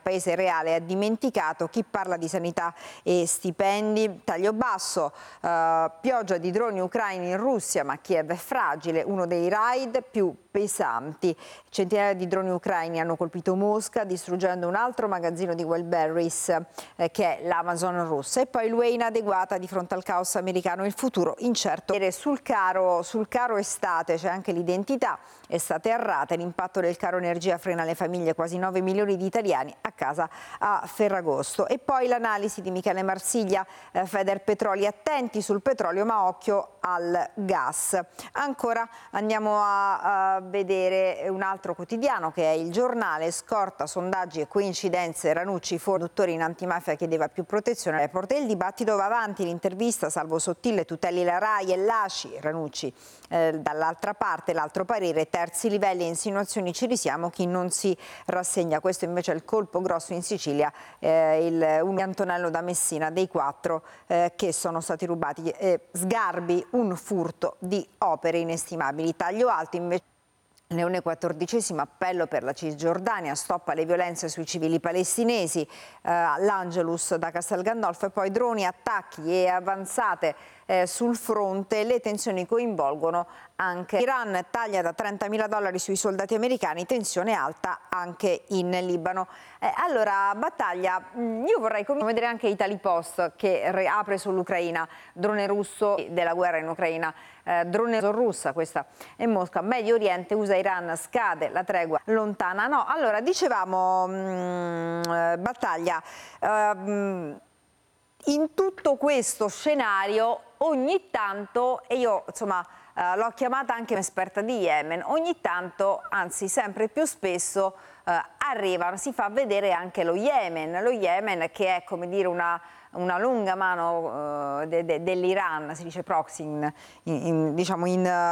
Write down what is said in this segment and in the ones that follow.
paese reale ha dimenticato. Chi parla di sanità e stipendi? Taglio basso, pioggia di droni ucraini in Russia, ma Kiev è fragile, uno dei raid più pesanti. Centinaia di droni ucraini hanno colpito Mosca, distruggendo un altro magazzino di Wildberries, che è l'Amazon russa. E poi l'UE inadeguata di fronte al caos americano, il futuro incerto. Sul caro estate c'è anche l'identità, estate errata, l'impatto del caro energia frena le famiglie, quasi 9 milioni di italiani a casa a Ferragosto. E poi l'analisi di Michele Marsiglia, Federpetroli, attenti sul petrolio ma occhio al gas. Ancora andiamo a vedere un altro quotidiano che è Il Giornale, scorta sondaggi e coincidenze, Ranucci, conduttori in antimafia chiedeva più protezione. Report, il dibattito va avanti, l'intervista, Salvo Sottile, tuteli la RAI e l'ACI, Ranucci dall'altra parte, l'altro parere, terzi livelli e insinuazioni ci risiamo, chi non si rassegna. Questo invece è il colpo grosso in Sicilia, un Antonello da Messina, dei 4 che sono stati rubati. Sgarbi, un furto di opere inestimabili. Taglio alto invece. Leone XIV, appello per la Cisgiordania, stop alle violenze sui civili palestinesi, l'Angelus da Castel Gandolfo, e poi droni, attacchi e avanzate sul fronte. Le tensioni coinvolgono anche Iran, taglia da $30.000 sui soldati americani, tensione alta anche in Libano. Allora, Battaglia, io vorrei vedere anche Italy Post che apre sull'Ucraina, drone russo della guerra in Ucraina, drone russa, questa è Mosca, Medio Oriente, USA-Iran, scade la tregua lontana. No, allora, dicevamo, Battaglia, in tutto questo scenario ogni tanto, e io insomma l'ho chiamata anche un'esperta di Yemen, ogni tanto, anzi sempre più spesso, arriva, si fa vedere anche lo Yemen che è, come dire, una lunga mano dell'Iran, si dice proxy diciamo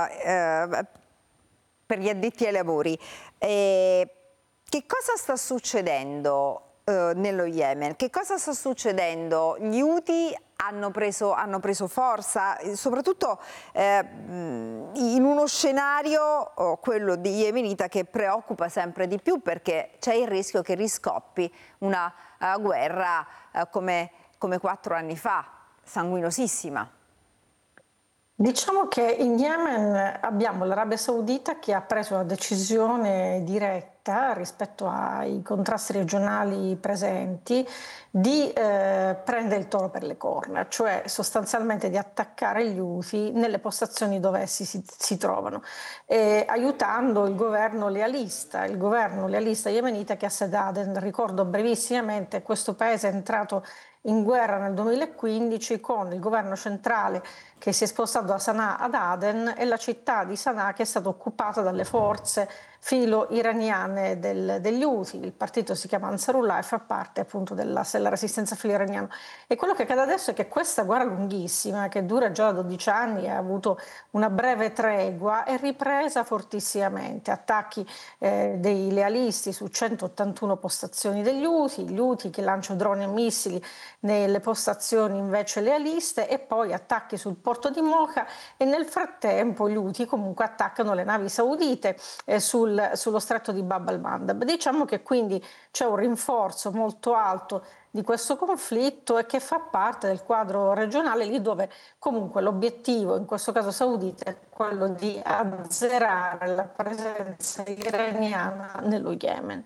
per gli addetti ai lavori. Che cosa sta succedendo nello Yemen? Che cosa sta succedendo? Gli Houthi hanno preso forza, soprattutto in uno scenario, quello di yemenita, che preoccupa sempre di più, perché c'è il rischio che riscoppi una guerra come 4 anni fa, sanguinosissima. Diciamo che in Yemen abbiamo l'Arabia Saudita che ha preso una decisione diretta rispetto ai contrasti regionali presenti di prendere il toro per le corna, cioè sostanzialmente di attaccare gli Houthi nelle postazioni dove essi si trovano, aiutando il governo lealista yemenita che è a Saad Aden. Ricordo brevissimamente, questo paese è entrato in guerra nel 2015 con il governo centrale che si è spostato da Sana'a ad Aden, e la città di Sana'a che è stata occupata dalle forze filo-iraniane degli Houthi. Il partito si chiama Ansarullah e fa parte appunto della resistenza filo-iraniana. E quello che accade adesso è che questa guerra lunghissima, che dura già da 12 anni e ha avuto una breve tregua, è ripresa fortissimamente. Attacchi dei lealisti su 181 postazioni degli Houthi, gli Houthi che lanciano droni e missili nelle postazioni invece lealiste, e poi attacchi sul porto di Mocha, e nel frattempo gli Houthi comunque attaccano le navi saudite sullo stretto di Bab al-Mandab. Diciamo che quindi c'è un rinforzo molto alto di questo conflitto, e che fa parte del quadro regionale, lì dove comunque l'obiettivo, in questo caso saudita, è quello di azzerare la presenza iraniana nello Yemen.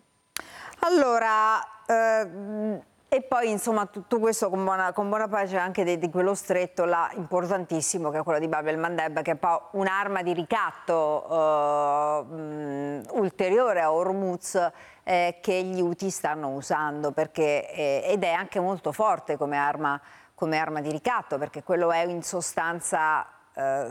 Allora, e poi insomma tutto questo con buona pace anche di quello stretto là importantissimo, che è quello di Bab el-Mandeb, che è poi un'arma di ricatto ulteriore a Hormuz, che gli Houthi stanno usando, ed è anche molto forte come arma di ricatto, perché quello è in sostanza